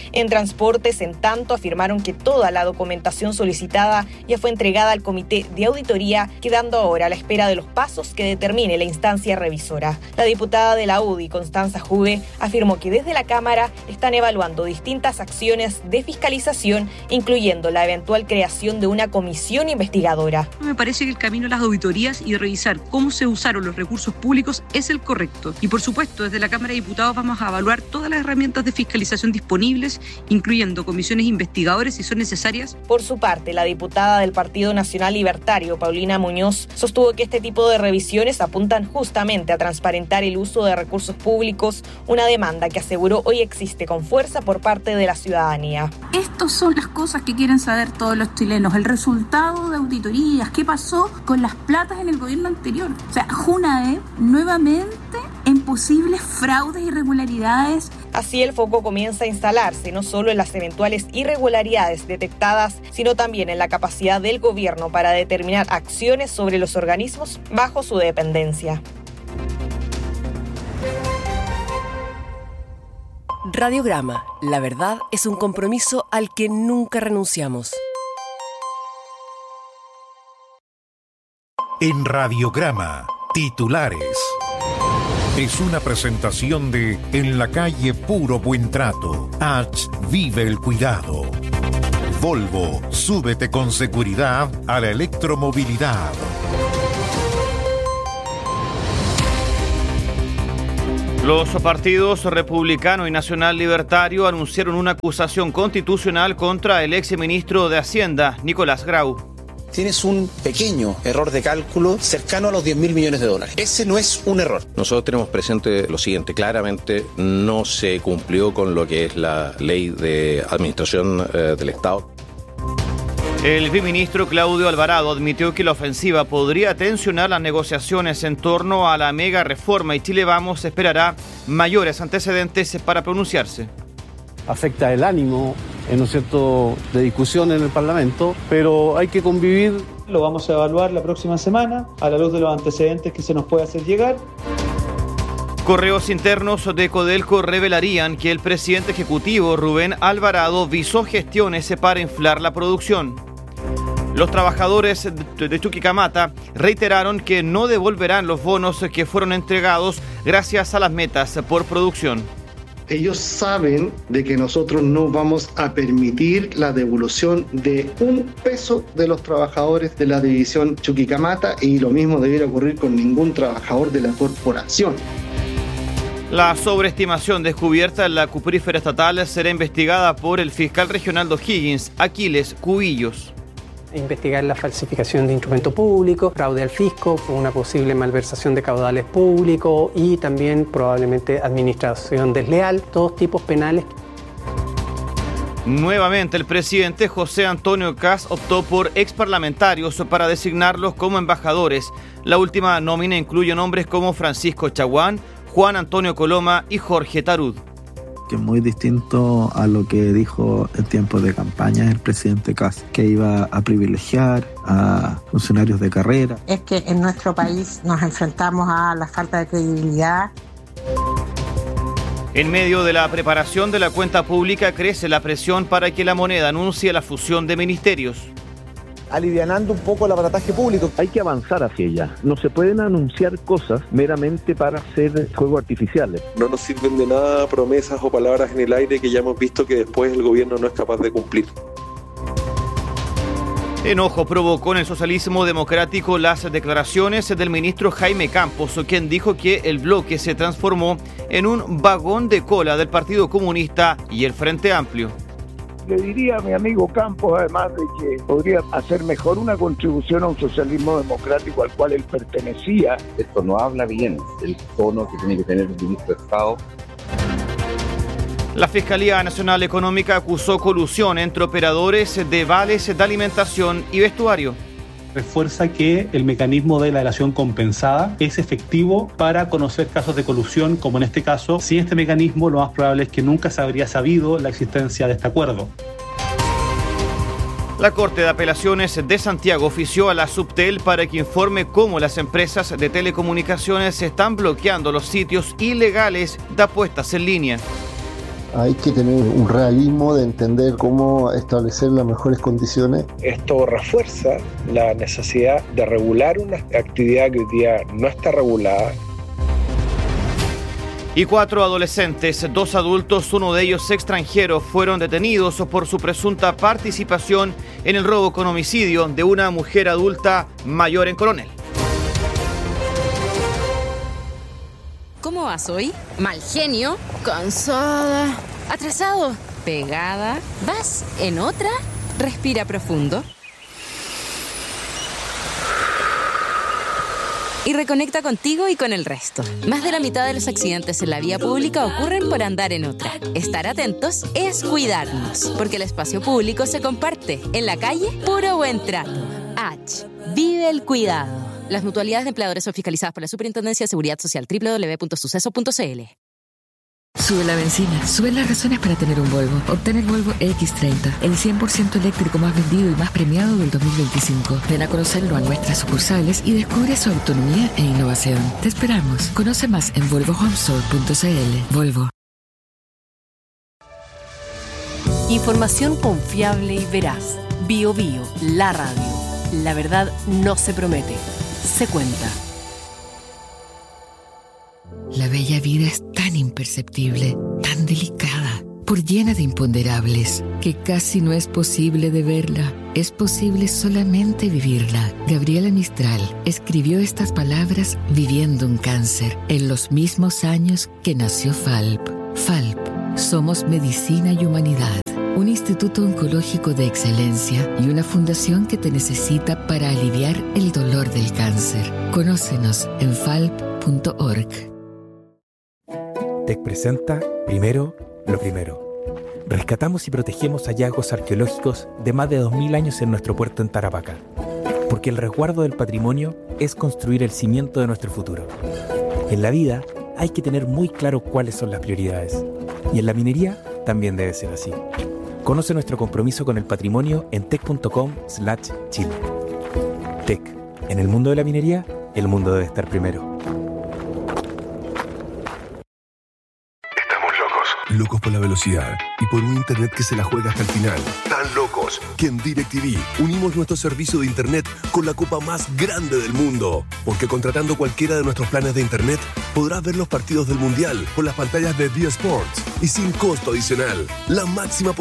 En Transportes, en tanto, afirmaron que toda la documentación solicitada ya fue entregada al Comité de Auditoría, quedando ahora a la espera de los pasos que determine la instancia revisora. La diputada de la UDI, Constanza Juve, afirmó que desde la Cámara están evaluando distintas acciones de fiscalización, incluyendo la eventual creación de una comisión investigadora. Me parece que el camino de las auditorías y de revisar cómo se usaron los recursos públicos es el correcto. Y por supuesto, desde la Cámara de Diputados vamos a evaluar todas las herramientas de fiscalización disponibles, incluyendo comisiones investigadoras si son necesarias. Por su parte, la diputada del Partido Nacional Libertario, Paulina Muñoz, sostuvo que este tipo de revisiones apuntan justamente a transparentar el uso de recursos públicos, una demanda que aseguró hoy existe con fuerza por parte de la ciudadanía. Estas son las cosas que quieren saber todos los chilenos, el resultado de auditorías, qué pasó con las platas en el gobierno anterior. O sea, Junae nuevamente en posibles fraudes y irregularidades. Así el foco comienza a instalarse no solo en las eventuales irregularidades detectadas, sino también en la capacidad del gobierno para determinar acciones sobre los organismos bajo su dependencia. Radiograma. La verdad es un compromiso al que nunca renunciamos. En Radiograma, titulares. Es una presentación de En la calle Puro Buen Trato. H. Vive el cuidado. Volvo, súbete con seguridad a la electromovilidad. Los partidos republicano y nacional libertario anunciaron una acusación constitucional contra el exministro de Hacienda, Nicolás Grau. Tienes un pequeño error de cálculo cercano a los 10.000 millones de dólares. Ese no es un error. Nosotros tenemos presente lo siguiente. Claramente no se cumplió con lo que es la ley de administración del Estado. El viceministro Claudio Alvarado admitió que la ofensiva podría tensionar las negociaciones en torno a la mega reforma y Chile Vamos esperará mayores antecedentes para pronunciarse. Afecta el ánimo, ¿no es cierto?, de discusión en el Parlamento, pero hay que convivir. Lo vamos a evaluar la próxima semana a la luz de los antecedentes que se nos puede hacer llegar. Correos internos de Codelco revelarían que el presidente ejecutivo Rubén Alvarado visó gestiones para inflar la producción. Los trabajadores de Chuquicamata reiteraron que no devolverán los bonos que fueron entregados gracias a las metas por producción. Ellos saben de que nosotros no vamos a permitir la devolución de un peso de los trabajadores de la división Chuquicamata y lo mismo debiera ocurrir con ningún trabajador de la corporación. La sobreestimación descubierta en la cuprífera estatal será investigada por el fiscal regional de O'Higgins, Aquiles Cubillos. Investigar la falsificación de instrumento público, fraude al fisco, una posible malversación de caudales públicos y también probablemente administración desleal, todos tipos penales. Nuevamente el presidente José Antonio Kast optó por exparlamentarios para designarlos como embajadores. La última nómina incluye nombres como Francisco Chaguán, Juan Antonio Coloma y Jorge Tarud. Que es muy distinto a lo que dijo en tiempos de campaña el presidente Kast, que iba a privilegiar a funcionarios de carrera. Es que en nuestro país nos enfrentamos a la falta de credibilidad. En medio de la preparación de la cuenta pública crece la presión para que la moneda anuncie la fusión de ministerios. Alivianando un poco el aparataje público. Hay que avanzar hacia allá. No se pueden anunciar cosas meramente para hacer fuegos artificiales. No nos sirven de nada promesas o palabras en el aire que ya hemos visto que después el gobierno no es capaz de cumplir. Enojo provocó en el socialismo democrático las declaraciones del ministro Jaime Campos, quien dijo que el bloque se transformó en un vagón de cola del Partido Comunista y el Frente Amplio. Le diría a mi amigo Campos, además de que podría hacer mejor una contribución a un socialismo democrático al cual él pertenecía. Esto no habla bien del tono que tiene que tener el ministro de Estado. La Fiscalía Nacional Económica acusó colusión entre operadores de vales de alimentación y vestuario. Refuerza que el mecanismo de la delación compensada es efectivo para conocer casos de colusión, como en este caso. Sin este mecanismo, lo más probable es que nunca se habría sabido la existencia de este acuerdo. La Corte de Apelaciones de Santiago ofició a la Subtel para que informe cómo las empresas de telecomunicaciones están bloqueando los sitios ilegales de apuestas en línea. hay que tener un realismo de entender cómo establecer las mejores condiciones. Esto refuerza la necesidad de regular una actividad que hoy día no está regulada. Y 4 adolescentes, 2 adultos, uno de ellos extranjero, fueron detenidos por su presunta participación en el robo con homicidio de una mujer adulta mayor en Coronel. ¿Cómo vas hoy? Mal genio, cansada, atrasado, pegada. ¿Vas en otra? Respira profundo. Y reconecta contigo y con el resto. Más de la mitad de los accidentes en la vía pública ocurren por andar en otra. Estar atentos es cuidarnos, porque el espacio público se comparte. En la calle, puro buen trato. H. Vive el cuidado. Las mutualidades de empleadores son fiscalizadas por la Superintendencia de Seguridad Social. www.suceso.cl. Sube la benzina, suben las razones para tener un Volvo. Obtén el Volvo X30, el 100% eléctrico más vendido y más premiado del 2025. Ven a conocerlo a nuestras sucursales y descubre su autonomía e innovación. Te esperamos. Conoce más en volvohomestore.cl. Volvo. Información confiable y veraz. BioBio, la radio. La verdad no se promete, se cuenta. La bella vida es tan imperceptible, tan delicada, por llena de imponderables, que casi no es posible de verla. Es posible solamente vivirla. Gabriela Mistral escribió estas palabras viviendo un cáncer, en los mismos años que nació FALP. FALP, somos medicina y humanidad. Un instituto oncológico de excelencia y una fundación que te necesita para aliviar el dolor del cáncer. Conócenos en falp.org. TEC presenta Primero, lo primero. Rescatamos y protegemos hallazgos arqueológicos de más de 2000 años en nuestro puerto en Tarapacá. Porque el resguardo del patrimonio es construir el cimiento de nuestro futuro. En la vida hay que tener muy claro cuáles son las prioridades. Y en la minería también debe ser así. Conoce nuestro compromiso con el patrimonio en tec.com/Chile. TEC. En el mundo de la minería, el mundo debe estar primero. Locos por la velocidad y por un internet que se la juega hasta el final. Tan locos que en DirecTV unimos nuestro servicio de internet con la copa más grande del mundo. Porque contratando cualquiera de nuestros planes de internet, podrás ver los partidos del Mundial con las pantallas de D Sports y sin costo adicional. La máxima